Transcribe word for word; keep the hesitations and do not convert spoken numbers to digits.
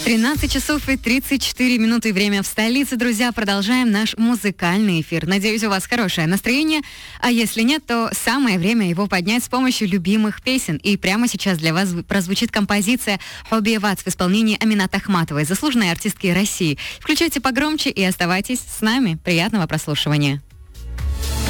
тринадцать часов и тридцать четыре минуты, время в столице. Друзья, продолжаем наш музыкальный эфир. Надеюсь, у вас хорошее настроение. А если нет, то самое время его поднять с помощью любимых песен. И прямо сейчас для вас прозвучит композиция «Хобби Ватс» в исполнении Аминат Ахматовой, заслуженной артистки России. Включайте погромче и оставайтесь с нами. Приятного прослушивания.